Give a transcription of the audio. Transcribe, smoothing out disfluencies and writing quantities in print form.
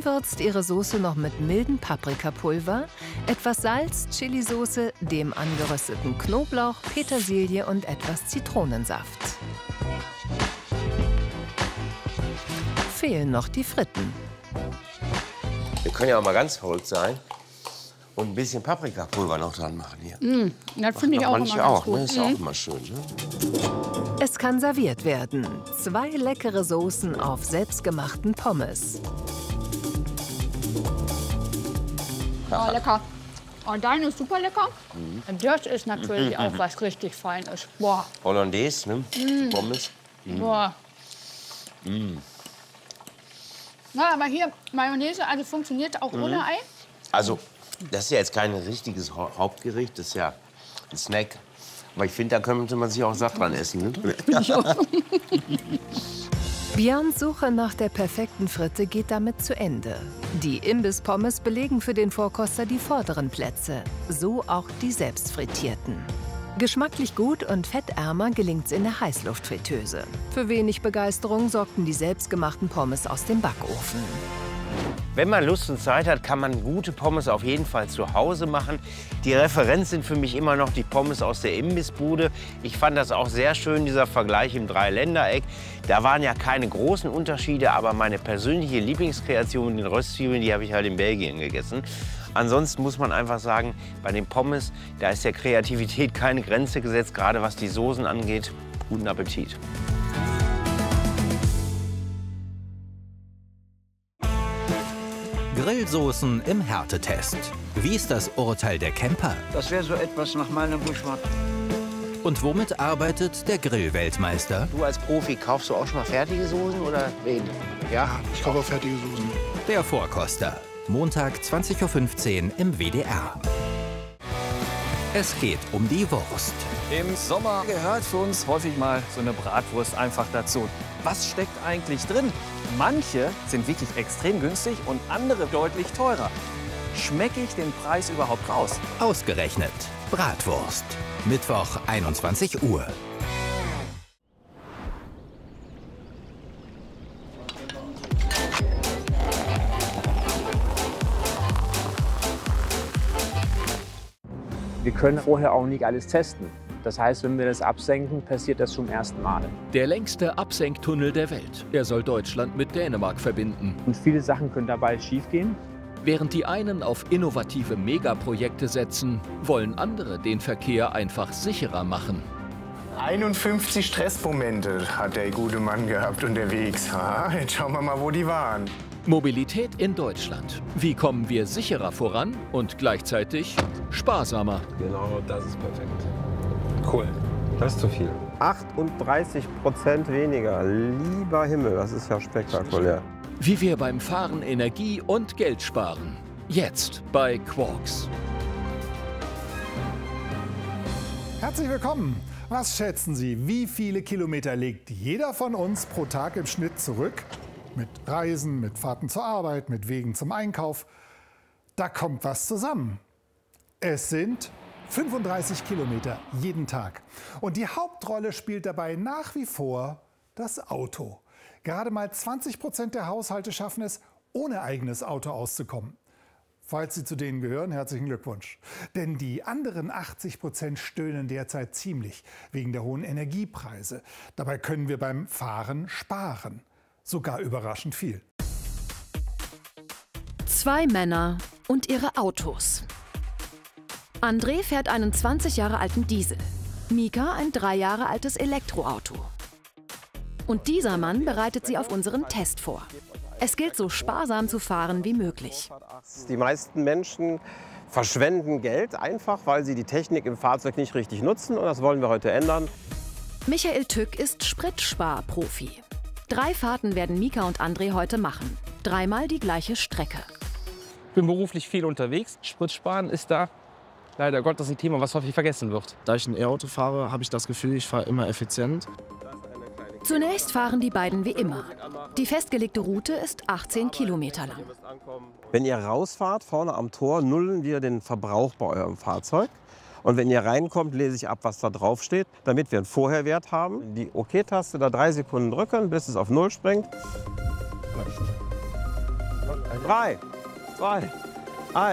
würzt ihre Soße noch mit mildem Paprikapulver, etwas Salz, Chilisauce, dem angerösteten Knoblauch, Petersilie und etwas Zitronensaft. Fehlen noch die Fritten. Wir können ja auch mal ganz verrückt sein und ein bisschen Paprikapulver noch dran machen hier. Das finde ich auch immer ganz gut. Ne? Ist ja auch immer schön. Ne? Es kann serviert werden. 2 leckere Soßen auf selbstgemachten Pommes. Oh, lecker. Oh, deine ist super lecker. Und das ist natürlich auch was richtig Feines. Boah. Hollandaise, ne? Die Pommes. Boah. Na, aber hier, Mayonnaise, also funktioniert auch ohne Ei? Also, das ist ja jetzt kein richtiges Hauptgericht, das ist ja ein Snack. Aber ich finde, da könnte man sich auch satt dran essen. Ne? Björns Suche nach der perfekten Fritte geht damit zu Ende. Die Imbiss-Pommes belegen für den Vorkoster die vorderen Plätze, so auch die selbstfrittierten. Geschmacklich gut und fettärmer gelingt's in der Heißluftfritteuse. Für wenig Begeisterung sorgten die selbstgemachten Pommes aus dem Backofen. Wenn man Lust und Zeit hat, kann man gute Pommes auf jeden Fall zu Hause machen. Die Referenz sind für mich immer noch die Pommes aus der Imbissbude. Ich fand das auch sehr schön, dieser Vergleich im Dreiländereck. Da waren ja keine großen Unterschiede, aber meine persönliche Lieblingskreation mit den Röstzwiebeln, die habe ich halt in Belgien gegessen. Ansonsten muss man einfach sagen, bei den Pommes, da ist der Kreativität keine Grenze gesetzt, gerade was die Soßen angeht. Guten Appetit. Grillsoßen im Härtetest. Wie ist das Urteil der Camper? Das wäre so etwas nach meiner Geschmack. Und womit arbeitet der Grillweltmeister? Du als Profi, kaufst du auch schon mal fertige Soßen oder wen? Ja, ich kaufe auch fertige Soßen. Der Vorkoster. Montag 20:15 Uhr im WDR. Es geht um die Wurst. Im Sommer gehört für uns häufig mal so eine Bratwurst einfach dazu. Was steckt eigentlich drin? Manche sind wirklich extrem günstig und andere deutlich teurer. Schmecke ich den Preis überhaupt raus? Ausgerechnet Bratwurst. Mittwoch 21 Uhr. Wir können vorher auch nicht alles testen. Das heißt, wenn wir das absenken, passiert das zum ersten Mal. Der längste Absenktunnel der Welt. Er soll Deutschland mit Dänemark verbinden. Und viele Sachen können dabei schiefgehen. Während die einen auf innovative Megaprojekte setzen, wollen andere den Verkehr einfach sicherer machen. 51 Stressmomente hat der gute Mann gehabt unterwegs. Jetzt schauen wir mal, wo die waren. Mobilität in Deutschland. Wie kommen wir sicherer voran und gleichzeitig sparsamer? Genau, das ist perfekt. Cool. Das ist zu viel. 38% weniger. Lieber Himmel, das ist ja spektakulär. Wie wir beim Fahren Energie und Geld sparen. Jetzt bei Quarks. Herzlich willkommen. Was schätzen Sie, wie viele Kilometer legt jeder von uns pro Tag im Schnitt zurück? Mit Reisen, mit Fahrten zur Arbeit, mit Wegen zum Einkauf. Da kommt was zusammen. Es sind 35 Kilometer jeden Tag. Und die Hauptrolle spielt dabei nach wie vor das Auto. Gerade mal 20% der Haushalte schaffen es, ohne eigenes Auto auszukommen. Falls Sie zu denen gehören, herzlichen Glückwunsch. Denn die anderen 80% stöhnen derzeit ziemlich wegen der hohen Energiepreise. Dabei können wir beim Fahren sparen. Sogar überraschend viel. 2 Männer und ihre Autos. André fährt einen 20 Jahre alten Diesel. Mika ein 3 Jahre altes Elektroauto. Und dieser Mann bereitet sie auf unseren Test vor. Es gilt, so sparsam zu fahren wie möglich. Die meisten Menschen verschwenden Geld einfach, weil sie die Technik im Fahrzeug nicht richtig nutzen. Und das wollen wir heute ändern. Michael Tück ist Spritsparprofi. 3 Fahrten werden Mika und André heute machen. 3-mal die gleiche Strecke. Ich bin beruflich viel unterwegs. Spritsparen ist da leider Gottes ein Thema, was häufig vergessen wird. Da ich ein E-Auto fahre, habe ich das Gefühl, ich fahre immer effizient. Zunächst fahren die beiden wie immer. Die festgelegte Route ist 18 Kilometer lang. Wenn ihr rausfahrt, vorne am Tor, nullen wir den Verbrauch bei eurem Fahrzeug. Und wenn ihr reinkommt, lese ich ab, was da drauf steht, damit wir einen Vorherwert haben. Die OK-Taste da 3 Sekunden drücken, bis es auf 0 springt. 3, 2,